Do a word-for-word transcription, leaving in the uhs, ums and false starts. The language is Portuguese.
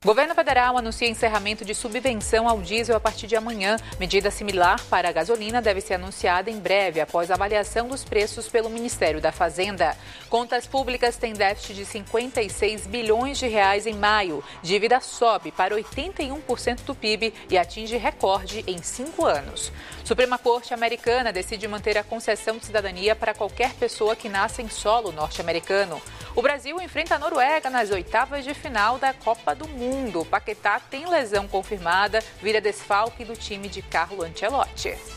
Governo federal anuncia encerramento de subvenção ao diesel a partir de amanhã. Medida similar para a gasolina deve ser anunciada em breve, após a avaliação dos preços pelo Ministério da Fazenda. Contas públicas têm déficit de cinquenta e seis bilhões de reais em maio. Dívida sobe para oitenta e um por cento do P I B e atinge recorde em cinco anos. Suprema Corte americana decide manter a concessão de cidadania para qualquer pessoa que nasça em solo norte-americano. O Brasil enfrenta a Noruega nas oitavas de final da Copa do Mundo. Paquetá tem lesão confirmada, vira desfalque do time de Carlo Ancelotti.